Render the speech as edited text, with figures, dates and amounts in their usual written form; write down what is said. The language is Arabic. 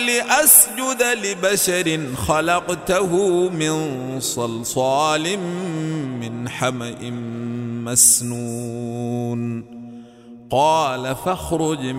لأسجد لبشر خلقته من صلصال من حمإ مسنون قال فاخرج